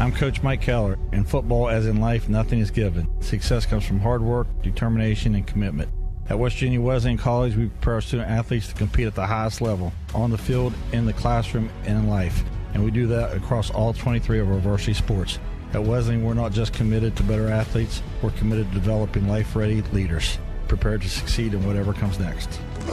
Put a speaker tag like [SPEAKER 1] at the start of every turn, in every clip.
[SPEAKER 1] I'm Coach Mike Keller. In football, as in life, nothing is given. Success comes from hard work, determination, and commitment. At West Virginia Wesleyan College, we prepare our student athletes to compete at the highest level, on the field, in the classroom, and in life. And we do that across all 23 of our varsity sports. At Wesleyan, we're not just committed to better athletes, we're committed to developing life-ready leaders, prepared to succeed in whatever comes next.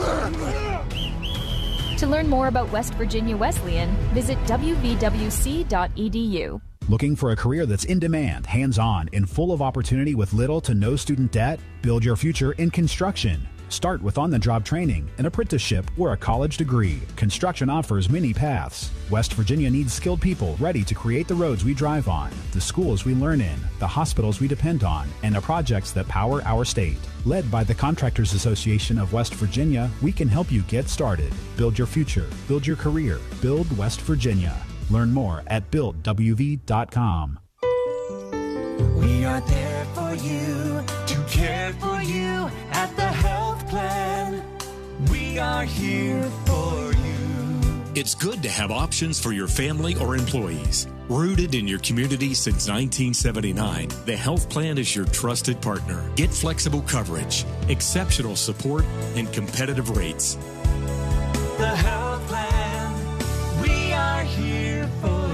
[SPEAKER 2] To learn more about West Virginia Wesleyan, visit wvwc.edu.
[SPEAKER 3] Looking for a career that's in demand, hands-on, and full of opportunity with little to no student debt? Build your future in construction. Start with on-the-job training, an apprenticeship, or a college degree. Construction offers many paths. West Virginia needs skilled people ready to create the roads we drive on, the schools we learn in, the hospitals we depend on, and the projects that power our state. Led by the Contractors Association of West Virginia, we can help you get started. Build your future. Build your career. Build West Virginia. Learn more at buildwv.com.
[SPEAKER 4] We are there for you, to care for you at the health plan. We are here for you.
[SPEAKER 5] It's good to have options for your family or employees. Rooted in your community since 1979, the health plan is your trusted partner. Get flexible coverage, exceptional support, and competitive rates.
[SPEAKER 4] The health plan, we are here for you.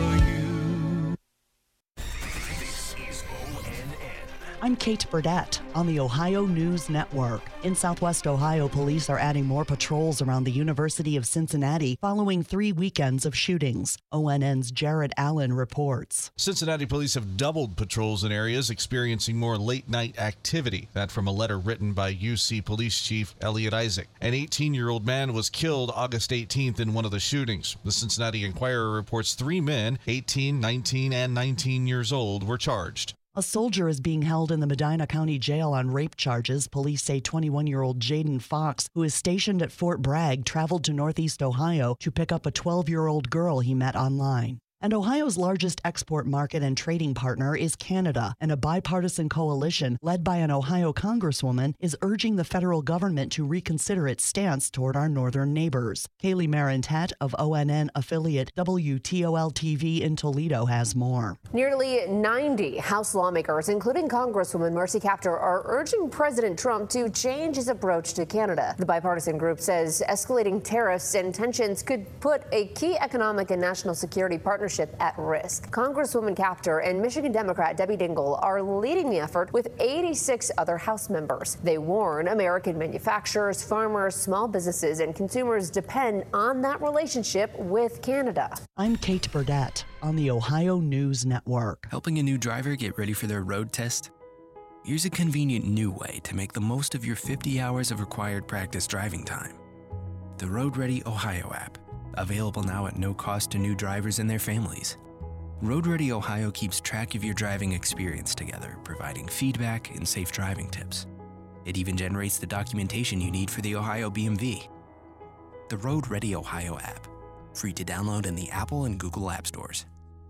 [SPEAKER 6] I'm Kate Burdett on the Ohio News Network. In Southwest Ohio, police are adding more patrols around the University of Cincinnati following 3 weekends of shootings. ONN's Jared Allen reports.
[SPEAKER 7] Cincinnati police have doubled patrols in areas experiencing more late-night activity. That from a letter written by UC Police Chief Elliot Isaac. An 18-year-old man was killed August 18th in one of the shootings. The Cincinnati Enquirer reports 3 men, 18, 19, and 19 years old, were charged.
[SPEAKER 6] A soldier is being held in the Medina County Jail on rape charges. Police say 21-year-old Jaden Fox, who is stationed at Fort Bragg, traveled to Northeast Ohio to pick up a 12-year-old girl he met online. And Ohio's largest export market and trading partner is Canada, and a bipartisan coalition led by an Ohio congresswoman is urging the federal government to reconsider its stance toward our northern neighbors. Kaylee Marintet of ONN affiliate WTOL-TV in Toledo has more.
[SPEAKER 8] Nearly 90 House lawmakers, including Congresswoman Mercy Kaptur, are urging President Trump to change his approach to Canada. The bipartisan group says escalating tariffs and tensions could put a key economic and national security partnership at risk. Congresswoman Kaptur and Michigan Democrat Debbie Dingell are leading the effort with 86 other House members. They warn American manufacturers, farmers, small businesses, and consumers depend on that relationship with Canada.
[SPEAKER 6] I'm Kate Burdett on the Ohio News Network.
[SPEAKER 9] Helping a new driver get ready for their road test? Here's a convenient new way to make the most of your 50 hours of required practice driving time. The Road Ready Ohio app. Available now at no cost to new drivers and their families. Road Ready Ohio keeps track of your driving experience together, providing feedback and safe driving tips. It even generates the documentation you need for the Ohio BMV. The Road Ready Ohio app. Free to download in the Apple and Google App Stores.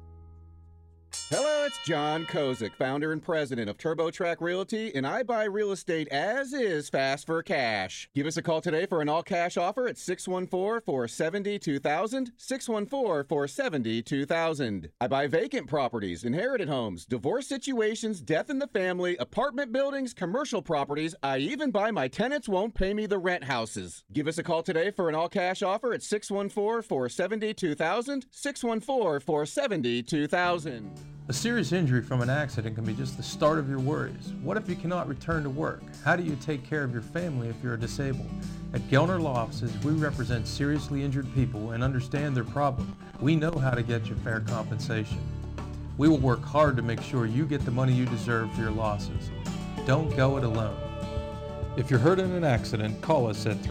[SPEAKER 10] Hello, it's John Kozik, founder and president of TurboTrack Realty, and I buy real estate as is, fast for cash. Give us a call today for an all-cash offer at 614-470-2000, 614-470-2000. I buy vacant properties, inherited homes, divorce situations, death in the family, apartment buildings, commercial properties. I even buy my tenants won't pay me the rent houses. Give us a call today for an all-cash offer at 614-470-2000, 614-470-2000.
[SPEAKER 11] A serious injury from an accident can be just the start of your worries. What if you cannot return to work? How do you take care of your family if you're disabled? At Gelner Law Offices, we represent seriously injured people and understand their problem. We know how to get you fair compensation. We will work hard to make sure you get the money you deserve for your losses. Don't go it alone. If you're hurt in an accident, call us at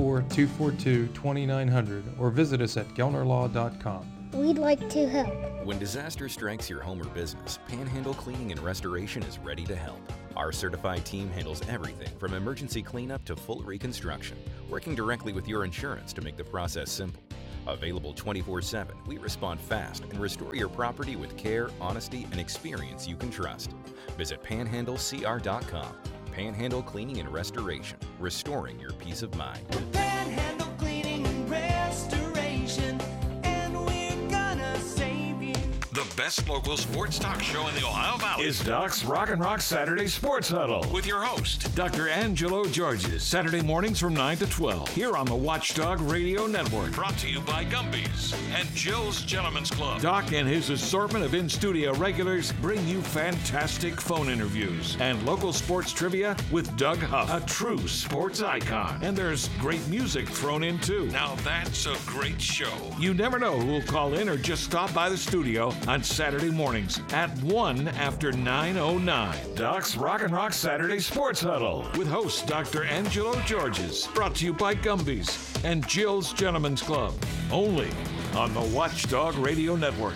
[SPEAKER 11] 304-242-2900 or visit us at gelnerlaw.com.
[SPEAKER 12] We'd like to help.
[SPEAKER 13] When disaster strikes your home or business, Panhandle Cleaning and Restoration is ready to help. Our certified team handles everything from emergency cleanup to full reconstruction, working directly with your insurance to make the process simple. Available 24/7, we respond fast and restore your property with care, honesty, and experience you can trust. Visit panhandlecr.com. Panhandle Cleaning and Restoration, restoring your peace of mind.
[SPEAKER 4] Panhandle Cleaning and Restoration, and we're gonna save you.
[SPEAKER 5] The
[SPEAKER 12] best local sports talk show in the Ohio Valley
[SPEAKER 5] is Doc's Rock and Rock Saturday Sports Huddle
[SPEAKER 12] with your host,
[SPEAKER 5] Dr. Angelo Georges, Saturday mornings from 9 to 12 here on the Watchdog Radio Network.
[SPEAKER 12] Brought to you by Gumby's and Jill's Gentlemen's Club.
[SPEAKER 5] Doc and his assortment of in-studio regulars bring you fantastic phone interviews and local sports trivia with Doug Huff, a true sports icon. And there's great music thrown in too.
[SPEAKER 12] Now that's a great show.
[SPEAKER 5] You never know who will call in or just stop by the studio on Saturday mornings at 1 after 9:09. Doc's Rock and Rock Saturday Sports Huddle with host Dr. Angelo Georges. Brought to you by Gumby's and Jill's Gentlemen's Club. Only on the Watchdog Radio Network.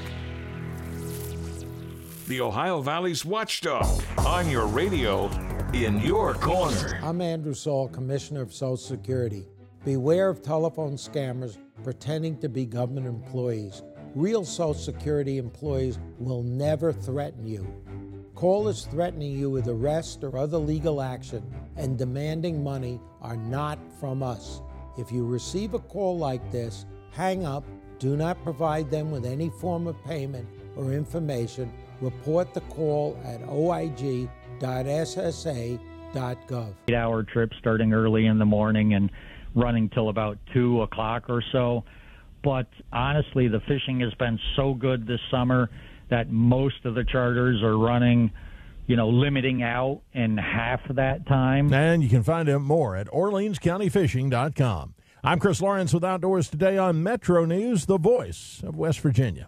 [SPEAKER 5] The Ohio Valley's Watchdog on your radio, in your corner.
[SPEAKER 14] I'm Andrew Saul, Commissioner of Social Security. Beware of telephone scammers pretending to be government employees. Real Social Security employees will never threaten you. Callers threatening you with arrest or other legal action and demanding money are not from us. If you receive a call like this, hang up, do not provide them with any form of payment or information. Report the call at oig.ssa.gov.
[SPEAKER 15] 8-hour trip starting early in the morning and running till about 2 o'clock or so. But honestly, the fishing has been so good this summer that most of the charters are running, limiting out in half of that time.
[SPEAKER 16] And you can find out more at OrleansCountyFishing.com. I'm Chris Lawrence with Outdoors Today on Metro News, the voice of West Virginia.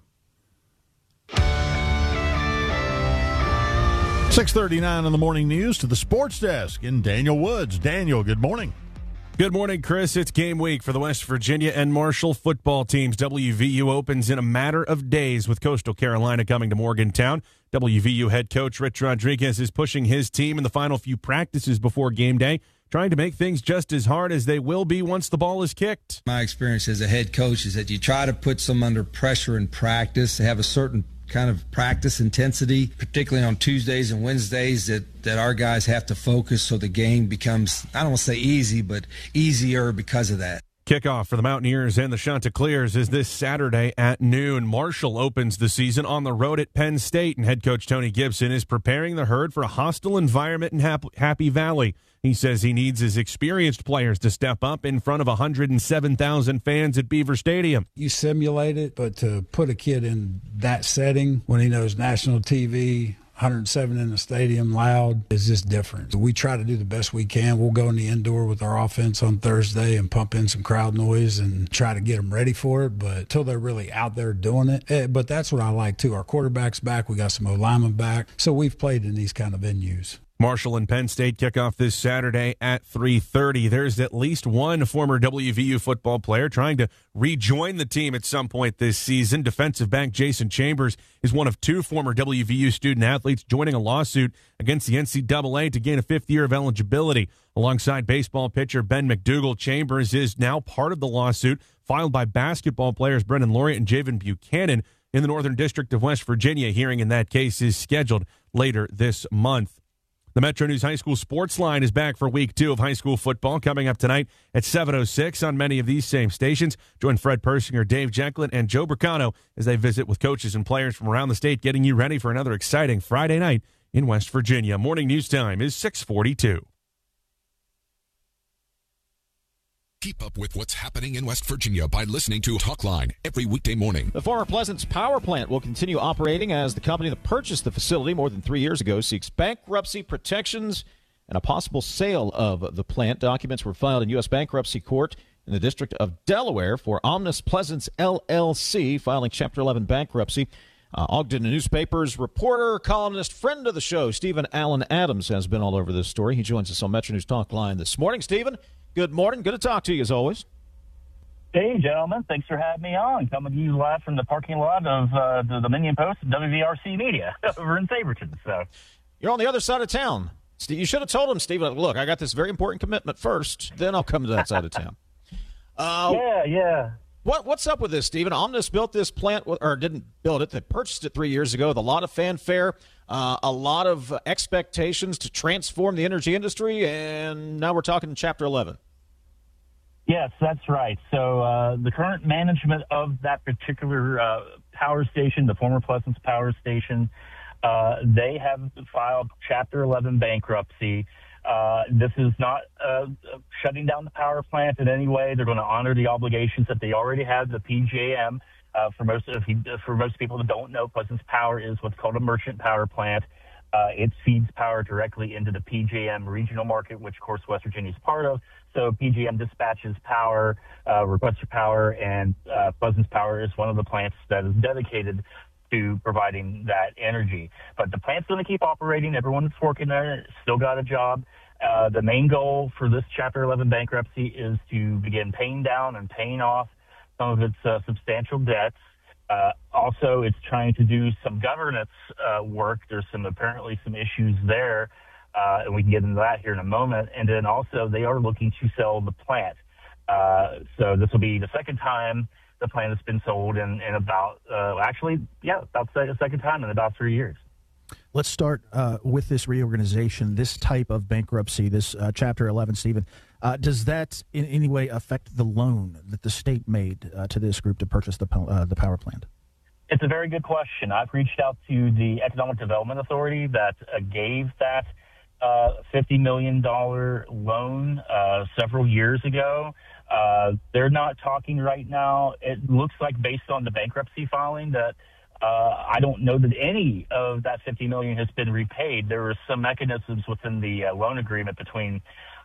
[SPEAKER 16] 6:39 on the morning news to the sports desk in Daniel Woods. Daniel, good morning.
[SPEAKER 17] Good morning, Chris. It's game week for the West Virginia and Marshall football teams. WVU opens in a matter of days with Coastal Carolina coming to Morgantown. WVU head coach Rich Rodriguez is pushing his team in the final few practices before game day, trying to make things just as hard as they will be once the ball is kicked.
[SPEAKER 18] My experience as a head coach is that you try to put some under pressure in practice, have a certain kind of practice intensity, particularly on Tuesdays and Wednesdays, that our guys have to focus so the game becomes, I don't want to say easy, but easier because of that.
[SPEAKER 17] Kickoff for the Mountaineers and the Chanticleers is this Saturday at noon. Marshall opens the season on the road at Penn State, and head coach Tony Gibson is preparing the herd for a hostile environment in Happy Valley. He says he needs his experienced players to step up in front of 107,000 fans at Beaver Stadium.
[SPEAKER 19] You simulate it, but to put a kid in that setting when he knows national TV, 107 in the stadium loud, is just different. We try to do the best we can. We'll go in the indoor with our offense on Thursday and pump in some crowd noise and try to get them ready for it, but until they're really out there doing it. But that's what I like, too. Our quarterback's back. We got some O-linemen back. So we've played in these kind of venues.
[SPEAKER 17] Marshall and Penn State kick off this Saturday at 3:30. There's at least one former WVU football player trying to rejoin the team at some point this season. Defensive back Jason Chambers is one of two former WVU student-athletes joining a lawsuit against the NCAA to gain a fifth year of eligibility. Alongside baseball pitcher Ben McDougal, Chambers is now part of the lawsuit filed by basketball players Brendan Laureate and Javen Buchanan in the Northern District of West Virginia. Hearing in that case is scheduled later this month. The Metro News High School Sports Line is back for week 2 of high school football, coming up tonight at 7:06 on many of these same stations. Join Fred Persinger, Dave Jekyllin, and Joe Bricano as they visit with coaches and players from around the state, getting you ready for another exciting Friday night in West Virginia. Morning news time is 6:42.
[SPEAKER 20] Keep up with what's happening in West Virginia by listening to Talkline every weekday morning.
[SPEAKER 21] The former Pleasance Power Plant will continue operating as the company that purchased the facility more than 3 years ago seeks bankruptcy protections and a possible sale of the plant. Documents were filed in U.S. Bankruptcy Court in the District of Delaware for Omnis Pleasance LLC, filing Chapter 11 bankruptcy. Ogden Newspapers reporter, columnist, friend of the show, Stephen Allen Adams has been all over this story. He joins us on Metro News Talk Line this morning. Stephen, good morning. Good to talk to you as always.
[SPEAKER 22] Hey, gentlemen. Thanks for having me on. Coming to you live from the parking lot of the Dominion Post and WVRC Media over in Saberton. So
[SPEAKER 21] you're on the other side of town. You should have told him, Stephen, look, I got this very important commitment first, then I'll come to that side of town.
[SPEAKER 22] Yeah.
[SPEAKER 21] What's up with this, Stephen? Omnis built this plant, or didn't build it. They purchased it 3 years ago with a lot of fanfare, a lot of expectations to transform the energy industry, and now we're talking Chapter 11.
[SPEAKER 22] Yes, that's right. So the current management of that particular power station, the former Pleasants Power Station, they have filed Chapter 11 bankruptcy. This is not shutting down the power plant in any way. They're going to honor the obligations that they already have, the PJM. For most people that don't know, Pleasants Power is what's called a merchant power plant. It feeds power directly into the PJM regional market, which, of course, West Virginia is part of. So PJM dispatches power, requests for power, and Pleasants Power is one of the plants that is dedicated to providing that energy. But the plant's going to keep operating. Everyone that's working there still got a job. The main goal for this Chapter 11 bankruptcy is to begin paying down and paying off some of its substantial debts. Also, it's trying to do some governance work. There's apparently some issues there, and we can get into that here in a moment. And then also, they are looking to sell the plant. So this will be the second time the plant has been sold in about, about the second time in about 3 years.
[SPEAKER 1] Let's start with this reorganization, this type of bankruptcy, this Chapter 11, Stephen. Does that in any way affect the loan that the state made to this group to purchase the power plant?
[SPEAKER 22] It's a very good question. I've reached out to the Economic Development Authority that gave that $50 million loan several years ago. They're not talking right now. It looks like, based on the bankruptcy filing, that I don't know that any of that $50 million has been repaid. There were some mechanisms within the loan agreement between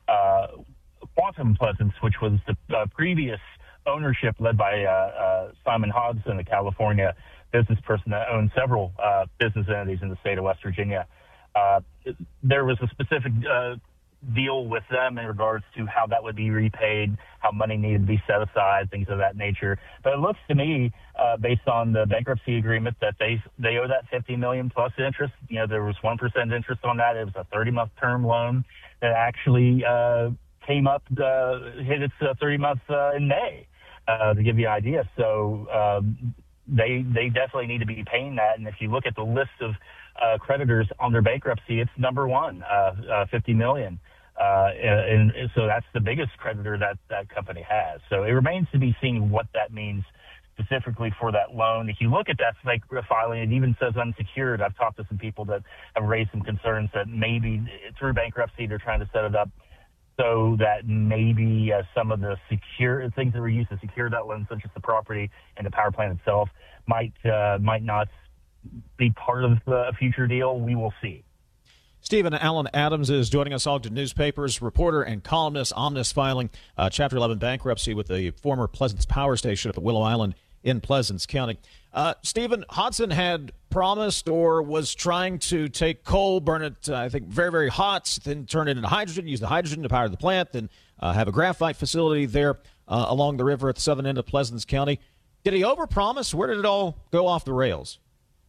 [SPEAKER 22] Quantum Pleasants, which was the previous ownership led by Simon Hodson, a California business person that owned several business entities in the state of West Virginia. There was a specific deal with them in regards to how that would be repaid, how money needed to be set aside, things of that nature. But it looks to me, based on the bankruptcy agreement, that they owe that $50 million plus interest. You know, there was 1% interest on that. It was a 30-month term loan that actually came up, hit its 30 months in May, to give you an idea. So they definitely need to be paying that. And if you look at the list of creditors on their bankruptcy, it's number one, $50 million. And so that's the biggest creditor that company has. So it remains to be seen what that means specifically for that loan. If you look at that filing, it even says unsecured. I've talked to some people that have raised some concerns that maybe through bankruptcy they're trying to set it up so that maybe some of the secure things that were used to secure that loan, such as the property and the power plant itself, might not be part of a future deal. We will see.
[SPEAKER 21] Stephen, Alan Adams is joining us, Ogden Newspapers reporter and columnist. Omnis filing Chapter 11 bankruptcy with the former Pleasants Power Station at Willow Island in Pleasants County. Stephen, Hodson had promised or was trying to take coal, burn it, I think, very, very hot, then turn it into hydrogen, use the hydrogen to power the plant, then have a graphite facility there along the river at the southern end of Pleasants County. Did he overpromise? Where did it all go off the rails?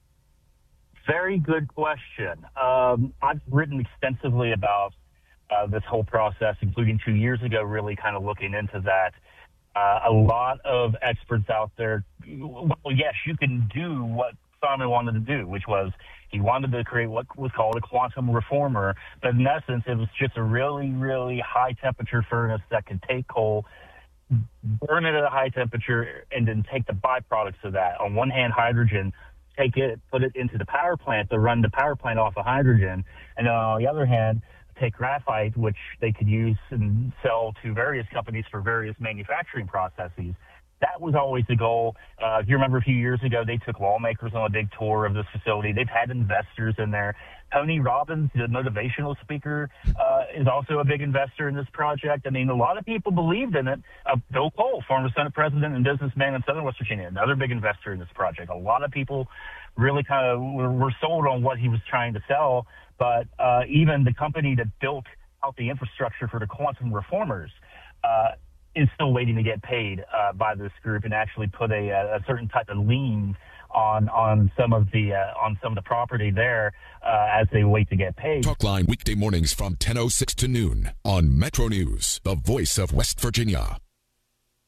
[SPEAKER 22] Very good question. I've written extensively about this whole process, including 2 years ago, really kind of looking into that. A lot of experts out there, well, yes, you can do what Simon wanted to do, which was he wanted to create what was called a quantum reformer. But in essence, it was just a really, really high-temperature furnace that could take coal, burn it at a high temperature, and then take the byproducts of that. On one hand, hydrogen, take it, put it into the power plant to run the power plant off of hydrogen. And then on the other hand, take graphite, which they could use and sell to various companies for various manufacturing processes. That was always the goal. If you remember a few years ago, they took lawmakers on a big tour of this facility. They've had investors in there. Tony Robbins, the motivational speaker, is also a big investor in this project. I mean, a lot of people believed in it. Bill Cole, former Senate president and businessman in southern West Virginia, another big investor in this project. A lot of people really kind of were sold on what he was trying to sell. But even the company that built out the infrastructure for the quantum reformers is still waiting to get paid by this group and actually put a certain type of lien on some of the property there as they wait to get paid.
[SPEAKER 20] Talkline weekday mornings from 10:06 to noon on Metro News, the voice of West Virginia.